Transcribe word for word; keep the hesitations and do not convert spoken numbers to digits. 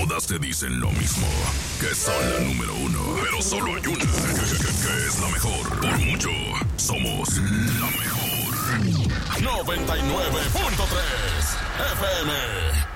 Todas te dicen lo mismo, que son la número uno. Pero solo hay una, que, que, que es la mejor. Por mucho, somos la mejor. noventa y nueve punto tres F M